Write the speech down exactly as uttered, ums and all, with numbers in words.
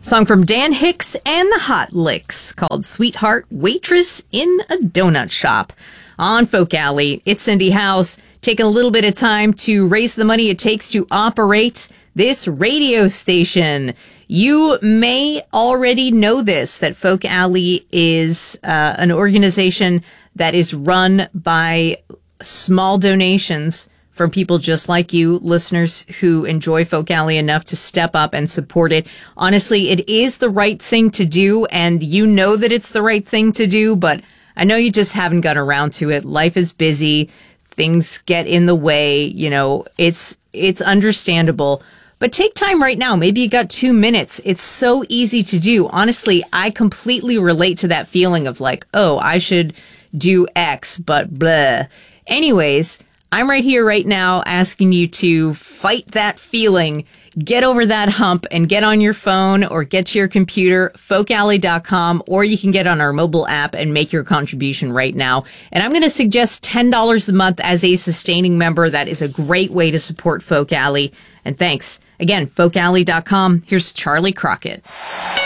Song from Dan Hicks and the Hot Licks called Sweetheart Waitress in a Donut Shop. On Folk Alley, it's Cindy House, taking a little bit of time to raise the money it takes to operate this radio station. You may already know this, that Folk Alley is uh, an organization that is run by small donations from people just like you, listeners who enjoy Folk Alley enough to step up and support it. Honestly, it is the right thing to do, and you know that it's the right thing to do, but I know you just haven't got around to it. Life is busy. Things get in the way. You know, it's it's understandable. But take time right now. Maybe you got two minutes. It's so easy to do. Honestly, I completely relate to that feeling of like, oh, I should do X, but blah. Anyways, I'm right here right now asking you to fight that feeling, get over that hump, and get on your phone or get to your computer, folk alley dot com, or you can get on our mobile app and make your contribution right now. And I'm going to suggest ten dollars a month as a sustaining member. That is a great way to support Folk Alley. And thanks. Again, folk alley dot com. Here's Charlie Crockett.